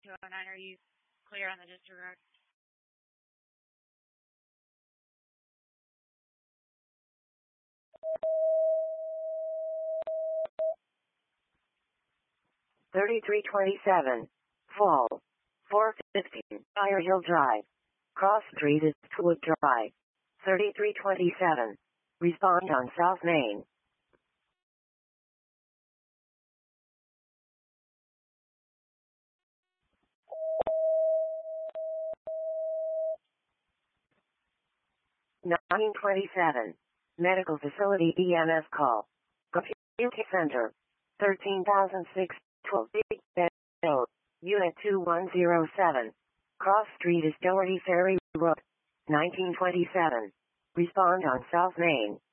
209. Are you clear on the disregard? $33.27. Fall. 415. Fire Hill Drive. Cross Street is Wood Drive. $33.27. Respond on South Main. $9.27. Medical Facility EMS call. Computer Center. 13,612 Big Bend, Unit 2107. Cross Street is Doherty Ferry Road. 1927. Respond on South Main.